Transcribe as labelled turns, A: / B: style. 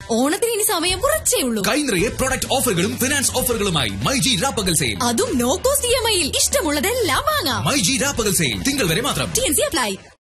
A: ഓണത്തിന് ഇനി സമയം കുറച്ചേ ഉള്ളൂ.
B: കൈനിറയെ പ്രൊഡക്റ്റ് ഓഫറുകളും ഫിനാൻസ് ഓഫറുകളുമായി മൈജി രാപ്പകൽ സെയിൽ.
A: അതും നോ കോസ്റ്റ് EMI-യിൽ ഇഷ്ടമുള്ളതെല്ലാം വാങ്ങാം.
B: മൈജി രാപ്പകൽ സെയിൽ തിങ്കൾ വരെ മാത്രം.
A: TNC apply.